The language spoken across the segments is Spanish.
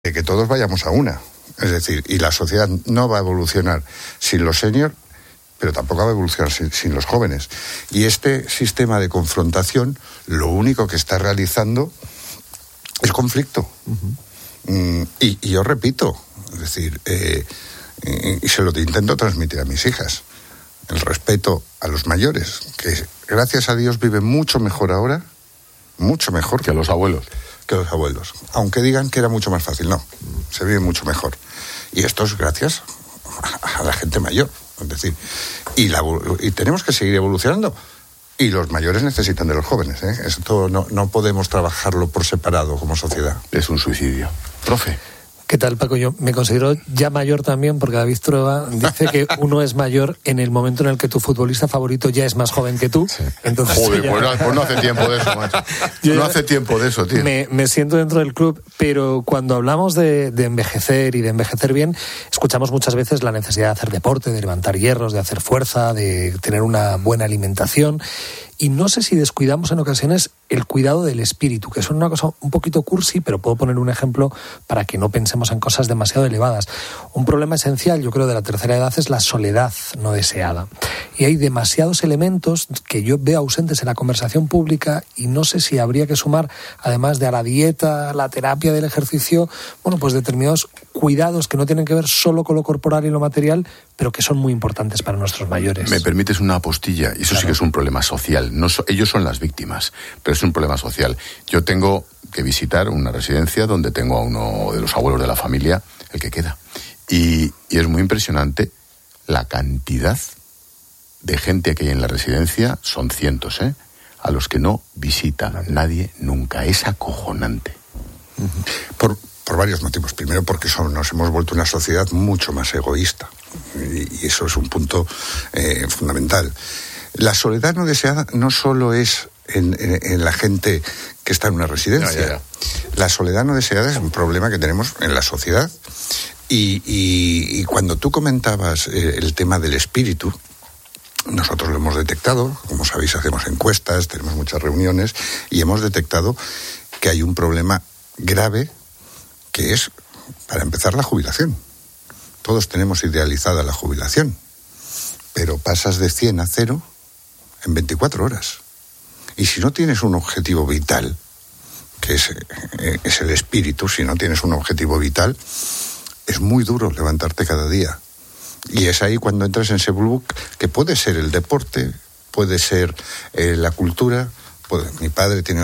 que todos vayamos a una. Es decir, y la sociedad no va a evolucionar sin los seniors, pero tampoco va a evolucionar sin los jóvenes. Y este sistema de confrontación, lo único que está realizando es conflicto. Uh-huh. Y yo repito, es decir, y se lo intento transmitir a mis hijas, el respeto a los mayores, que gracias a Dios viven mucho mejor ahora, mucho mejor que los abuelos. Aunque digan que era mucho más fácil, no, se vive mucho mejor. Y esto es gracias a la gente mayor, es decir, y tenemos que seguir evolucionando. Y los mayores necesitan de los jóvenes, ¿eh? Esto no podemos trabajarlo por separado como sociedad. Es un suicidio. Profe. ¿Qué tal, Paco? Yo me considero ya mayor también, porque David Trueba dice que uno es mayor en el momento en el que tu futbolista favorito ya es más joven que tú. Sí. Entonces, joder, pues no hace tiempo de eso, macho. No hace tiempo de eso, tío. Me siento dentro del club, pero cuando hablamos de envejecer y de envejecer bien, escuchamos muchas veces la necesidad de hacer deporte, de levantar hierros, de hacer fuerza, de tener una buena alimentación. Y no sé si descuidamos en ocasiones el cuidado del espíritu, que es una cosa un poquito cursi, pero puedo poner un ejemplo para que no pensemos en cosas demasiado elevadas. Un problema esencial, yo creo, de la tercera edad es la soledad no deseada. Y hay demasiados elementos que yo veo ausentes en la conversación pública y no sé si habría que sumar, además de a la dieta, la terapia del ejercicio, bueno, pues determinados cuidados que no tienen que ver solo con lo corporal y lo material, pero que son muy importantes para nuestros mayores. Me permites una apostilla, y eso claro. Sí que es un problema social. Ellos son las víctimas, pero es un problema social. Yo tengo que visitar una residencia donde tengo a uno de los abuelos de la familia, el que queda. Y es muy impresionante la cantidad de gente que hay en la residencia, son cientos, a los que no visita nadie nunca. Es acojonante. Por varios motivos. Primero, porque nos hemos vuelto una sociedad mucho más egoísta. Y eso es un punto fundamental. La soledad no deseada no solo es en la gente que está en una residencia. Ya. La soledad no deseada es un problema que tenemos en la sociedad. Y cuando tú comentabas el tema del espíritu, nosotros lo hemos detectado. Como sabéis, hacemos encuestas, tenemos muchas reuniones y hemos detectado que hay un problema grave que es, para empezar, la jubilación. Todos tenemos idealizada la jubilación, pero pasas de 100 a 0 en 24 horas. Y si no tienes un objetivo vital, que es el espíritu, si no tienes un objetivo vital, es muy duro levantarte cada día. Y es ahí cuando entras en ese blue, que puede ser el deporte, puede ser la cultura. Mi padre tiene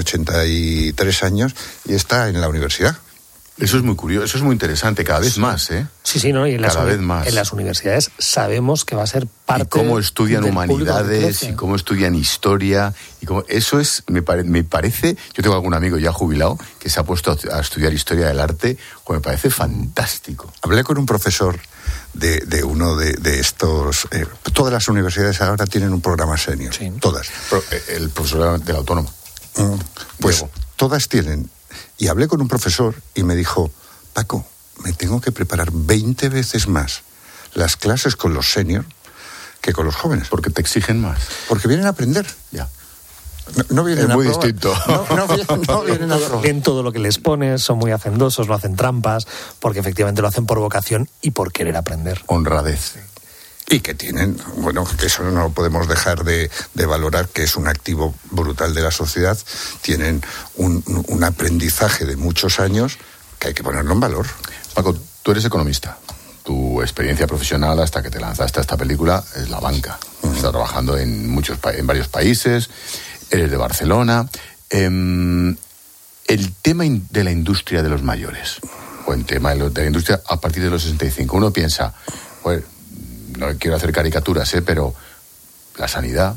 83 años y está en la universidad. Eso es muy curioso, eso es muy interesante, cada vez más, ¿eh? Sí, ¿no? Y cada vez más. En las universidades sabemos que va a ser parte. Y cómo estudian humanidades, y cómo estudian historia, y cómo eso es, me parece, yo tengo algún amigo ya jubilado que se ha puesto a estudiar historia del arte, me parece fantástico. Hablé con un profesor de uno de estos, todas las universidades ahora tienen un programa senior, sí. Todas. El profesor del Autónomo. Pues todas tienen. Y hablé con un profesor y me dijo, Paco, me tengo que preparar 20 veces más las clases con los seniors que con los jóvenes. Porque te exigen más. Porque vienen a aprender. Ya. No vienen es a muy probar. distinto. No vienen a probar. En todo lo que les pones, son muy hacendosos, no hacen trampas, porque efectivamente lo hacen por vocación y por querer aprender. Honradez. Y que tienen, que eso no podemos dejar de valorar, que es un activo brutal de la sociedad. Tienen un aprendizaje de muchos años que hay que ponerlo en valor. Paco, tú eres economista. Tu experiencia profesional hasta que te lanzaste a esta película es la banca. Estás trabajando en varios países, eres de Barcelona. El tema de la industria de los mayores, o el tema de la industria a partir de los 65, uno piensa, no quiero hacer caricaturas, pero la sanidad,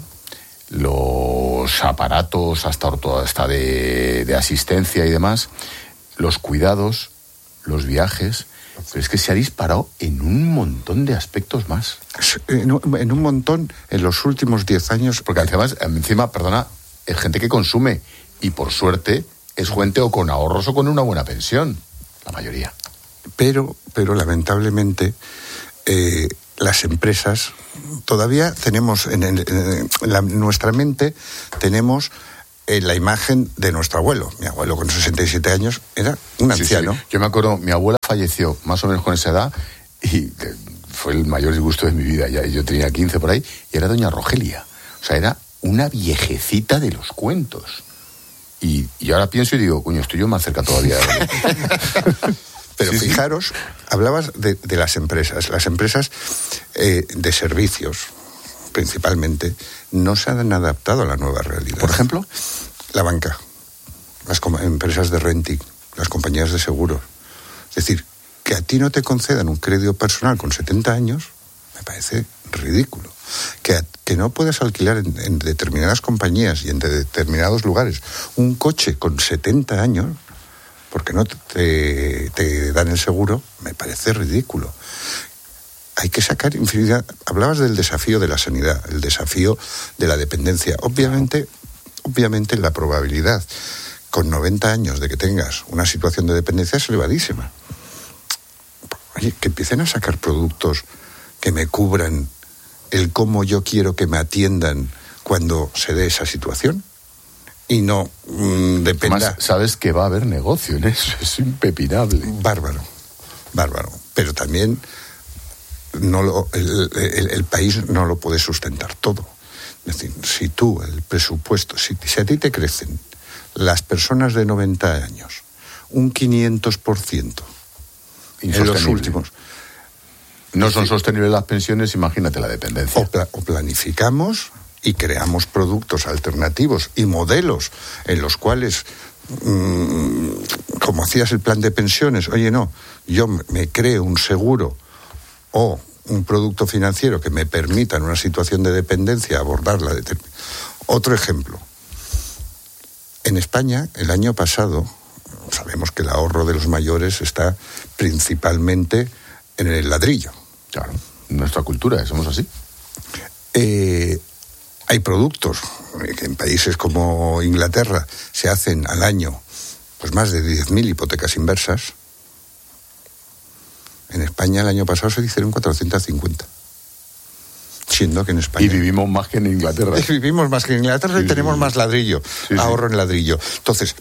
los aparatos hasta de asistencia y demás, los cuidados, los viajes, pero es que se ha disparado en un montón de aspectos más. En un montón en los últimos 10 años. Porque encima, es gente que consume y por suerte es gente o con ahorros o con una buena pensión, la mayoría. Pero lamentablemente las empresas todavía tenemos en nuestra mente tenemos la imagen de nuestro abuelo. Mi abuelo con 67 años era un anciano. Sí. Yo me acuerdo, mi abuela falleció más o menos con esa edad y fue el mayor disgusto de mi vida. Ya yo tenía 15 por ahí y era doña Rogelia. O sea, era una viejecita de los cuentos. Y ahora pienso y digo, coño, estoy yo más cerca todavía de Pero fijaros, hablabas de las empresas. Las empresas de servicios, principalmente, no se han adaptado a la nueva realidad. Por ejemplo, la banca, las empresas de renting, las compañías de seguros. Es decir, que a ti no te concedan un crédito personal con 70 años, me parece ridículo. Que no puedas alquilar en determinadas compañías y en determinados lugares un coche con 70 años, porque no te dan el seguro, me parece ridículo. Hay que sacar infinidad. Hablabas del desafío de la sanidad, el desafío de la dependencia. Obviamente la probabilidad con 90 años de que tengas una situación de dependencia es elevadísima. Oye, que empiecen a sacar productos que me cubran el cómo yo quiero que me atiendan cuando se dé esa situación y no dependa. Además, sabes que va a haber negocio en eso, es impepinable. Bárbaro. Pero también el país no lo puede sustentar todo. Es decir, si tú, el presupuesto, si a ti te crecen las personas de 90 años un 500% en los últimos... No son sostenibles las pensiones, imagínate la dependencia. O planificamos y creamos productos alternativos y modelos en los cuales, como hacías el plan de pensiones, oye, no, yo me creo un seguro o un producto financiero que me permita en una situación de dependencia abordarla. Otro ejemplo. En España, el año pasado, sabemos que el ahorro de los mayores está principalmente en el ladrillo. Claro, nuestra cultura, somos así. Hay productos que en países como Inglaterra se hacen al año pues más de 10.000 hipotecas inversas. En España el año pasado se hicieron 450. Siendo que en España... Y vivimos más que en Inglaterra. Vivimos más que en Inglaterra y tenemos más ladrillo, ahorro en ladrillo. Entonces,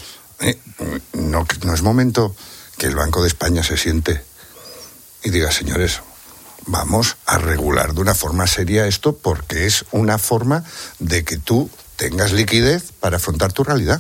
no es momento que el Banco de España se siente y diga, señores, vamos a regular de una forma seria esto porque es una forma de que tú tengas liquidez para afrontar tu realidad.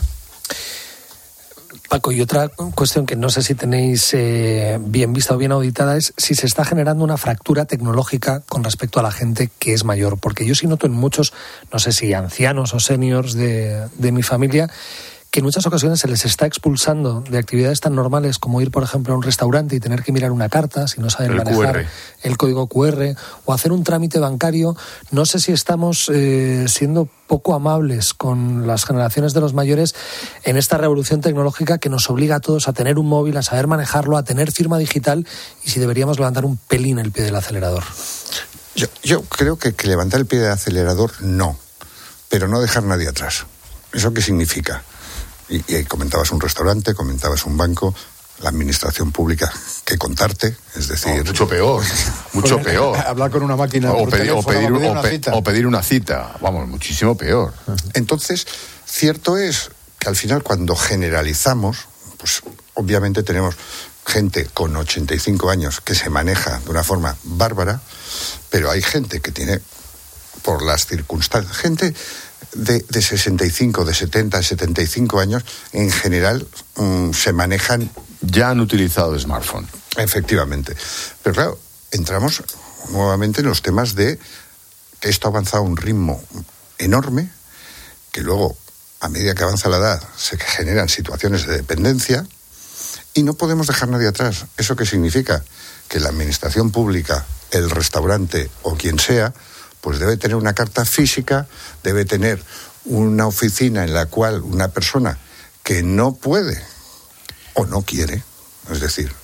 Paco, y otra cuestión que no sé si tenéis bien vista o bien auditada es si se está generando una fractura tecnológica con respecto a la gente que es mayor. Porque yo sí noto en muchos, no sé si ancianos o seniors de mi familia, que en muchas ocasiones se les está expulsando de actividades tan normales como ir, por ejemplo, a un restaurante y tener que mirar una carta si no saben manejar el código QR, o hacer un trámite bancario. No sé si estamos siendo poco amables con las generaciones de los mayores en esta revolución tecnológica que nos obliga a todos a tener un móvil, a saber manejarlo, a tener firma digital, y si deberíamos levantar un pelín el pie del acelerador. Yo creo que levantar el pie del acelerador no, pero no dejar nadie atrás. ¿Eso qué significa? Y comentabas un restaurante, comentabas un banco, la administración pública, que contarte, es decir... No, mucho peor. Hablar con una máquina o pedir una cita, vamos, muchísimo peor. Entonces, cierto es que al final cuando generalizamos, pues obviamente tenemos gente con 85 años que se maneja de una forma bárbara, pero hay gente que tiene, por las circunstancias, gente... De 65, de 70, 75 años, en general se manejan... Ya han utilizado smartphone. Efectivamente. Pero claro, entramos nuevamente en los temas de que esto ha avanzado a un ritmo enorme, que luego, a medida que avanza la edad, se generan situaciones de dependencia y no podemos dejar nadie atrás. ¿Eso qué significa? Que la administración pública, el restaurante o quien sea, pues debe tener una carta física, debe tener una oficina en la cual una persona que no puede o no quiere, es decir,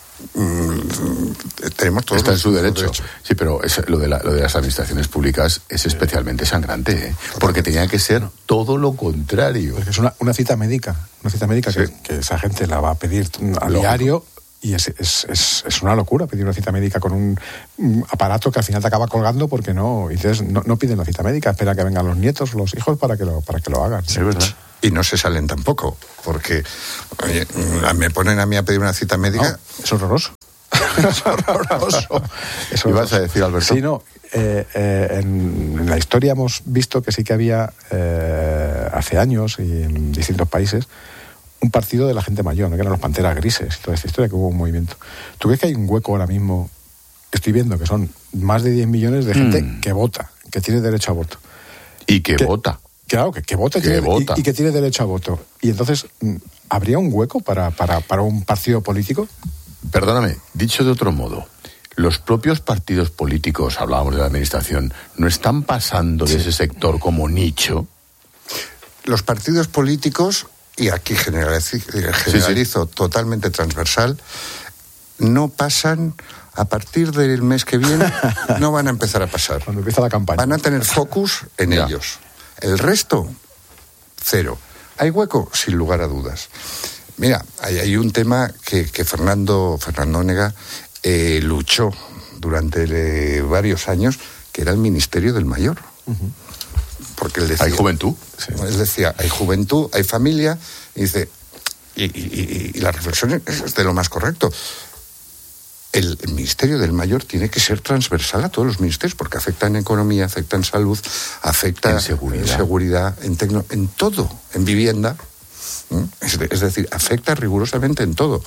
tenemos todos está en su derecho. Sí, pero lo de las administraciones públicas es especialmente sangrante, porque tenía que ser todo lo contrario. Porque es una cita médica, sí. que esa gente la va a pedir a diario. Y es una locura pedir una cita médica con un aparato que al final te acaba colgando porque no piden la cita médica, espera que vengan los nietos, los hijos para que lo hagan. Sí, es verdad. y no se salen tampoco, porque oye, me ponen a mí a pedir una cita médica. No, es horroroso. Es horroroso. ¿Qué ibas a decir, Alberto? Sí, no. En la historia hemos visto que sí que había, hace años y en distintos países, un partido de la gente mayor, ¿no? Que eran los Panteras Grises, toda esta historia, que hubo un movimiento. ¿Tú ves que hay un hueco ahora mismo? Estoy viendo que son más de 10 millones de gente que vota, que tiene derecho a voto. Y que vota. Claro, que vota, y que tiene derecho a voto. Y entonces, ¿habría un hueco para un partido político? Perdóname, dicho de otro modo, los propios partidos políticos, hablábamos de la administración, ¿no están pasando de ese sector como nicho? Los partidos políticos, y aquí generalizo totalmente transversal, no pasan, a partir del mes que viene, no van a empezar a pasar. Cuando empieza la campaña. Van a tener focus en ellos. El resto, cero. ¿Hay hueco? Sin lugar a dudas. Mira, hay un tema que Fernando Onega luchó durante varios años, que era el Ministerio del Mayor. Uh-huh. Porque él decía... ¿Hay juventud? Sí. Él decía, hay juventud, hay familia, y dice... Y la reflexión es de lo más correcto. El Ministerio del Mayor tiene que ser transversal a todos los ministerios, porque afecta en economía, afecta en salud, afecta en seguridad, en todo, en vivienda. Es decir, afecta rigurosamente en todo.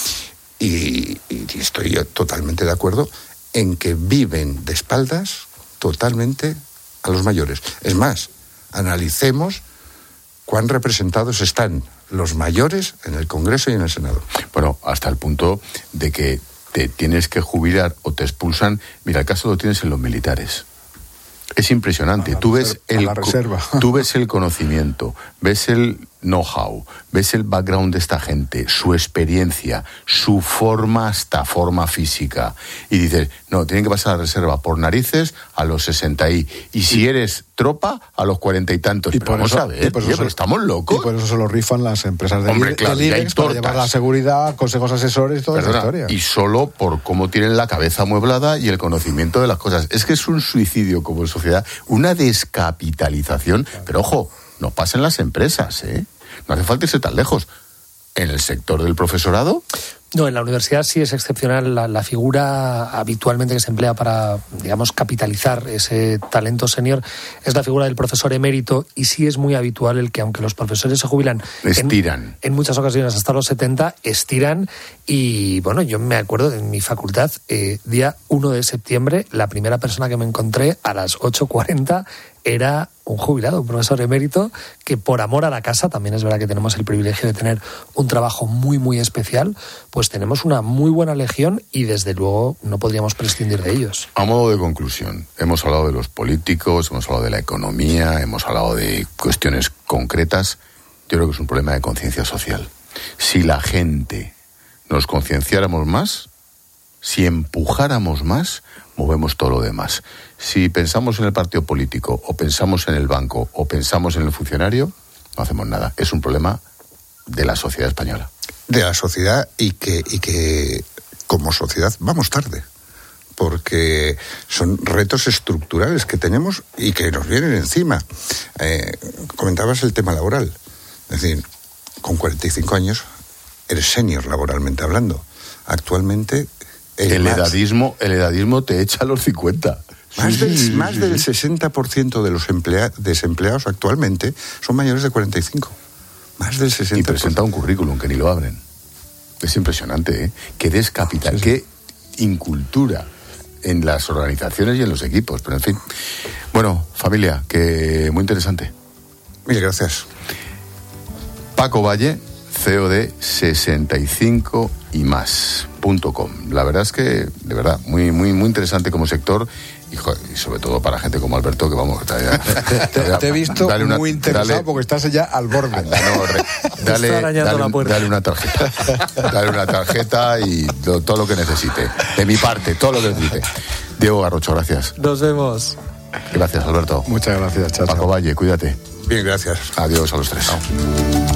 Y estoy totalmente de acuerdo en que viven de espaldas totalmente a los mayores. Es más, analicemos cuán representados están los mayores en el Congreso y en el Senado. Bueno, hasta el punto de que te tienes que jubilar o te expulsan. Mira, el caso lo tienes en los militares. Es impresionante. Tú ves el conocimiento, ves el know-how, ves el background de esta gente, su experiencia, su forma física. Y dices, no, tienen que pasar a la reserva por narices a los 60 y si eres tropa, a los 40 y tantos. Pero vamos a ver, pero estamos locos. Y por eso se lo rifan las empresas del IBEX para llevar la seguridad, consejos asesores y toda esa historia. Y solo por cómo tienen la cabeza amueblada y el conocimiento de las cosas. Es que es un suicidio como sociedad, una descapitalización. Pero ojo, no pasa en las empresas, ¿eh? No hace falta irse tan lejos. ¿En el sector del profesorado? No, en la universidad sí es excepcional la figura habitualmente que se emplea para, digamos, capitalizar ese talento senior, es la figura del profesor emérito, y sí es muy habitual el que, aunque los profesores se jubilan estiran en muchas ocasiones hasta los 70, estiran. Y bueno, yo me acuerdo de mi facultad, día 1 de septiembre, la primera persona que me encontré a las 8:40 era un jubilado, un profesor emérito, que por amor a la casa, también es verdad que tenemos el privilegio de tener un trabajo muy, muy especial, pues tenemos una muy buena legión y desde luego no podríamos prescindir de ellos. A modo de conclusión, hemos hablado de los políticos, hemos hablado de la economía, hemos hablado de cuestiones concretas. Yo creo que es un problema de conciencia social. Si la gente nos concienciáramos más, si empujáramos más, movemos todo lo demás. Si pensamos en el partido político, o pensamos en el banco, o pensamos en el funcionario, no hacemos nada. Es un problema de la sociedad española. De la sociedad y que como sociedad vamos tarde. Porque son retos estructurales que tenemos y que nos vienen encima. Comentabas el tema laboral. Es decir, con 45 años eres senior laboralmente hablando. Actualmente... El edadismo te echa a los 50. Más del 60% de los desempleados actualmente son mayores de 45. Más del 60%. Y presenta un currículum que ni lo abren. Es impresionante, ¿eh? Qué descapital, qué incultura en las organizaciones y en los equipos. Pero en fin. Bueno, familia, que muy interesante. Mil gracias. Paco Valle, CEO de 65ymas.com. La verdad es que, de verdad, muy, muy, muy interesante como sector y sobre todo para gente como Alberto, que vamos... Te he visto muy interesado porque estás ya al borde. Dale una tarjeta. Dale una tarjeta y todo lo que necesite. De mi parte, todo lo que necesite. Diego Garrocho, gracias. Nos vemos. Gracias, Alberto. Muchas gracias, chao. Paco Valle, cuídate. Bien, gracias. Adiós a los tres. Chao.